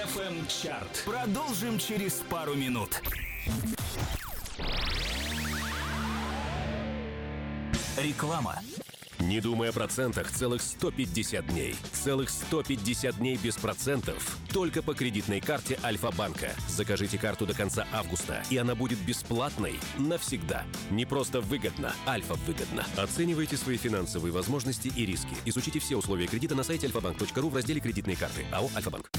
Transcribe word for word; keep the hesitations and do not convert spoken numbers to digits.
эф эм-чарт. Продолжим через пару минут. Реклама. Не думай о процентах целых сто пятьдесят дней. Целых сто пятьдесят дней без процентов. Только по кредитной карте Альфа-банка. Закажите карту до конца августа, и она будет бесплатной навсегда. Не просто выгодно, Альфа-выгодно. Оценивайте свои финансовые возможности и риски. Изучите все условия кредита на сайте альфа банк точка ру в разделе «Кредитные карты». АО «Альфа-банк».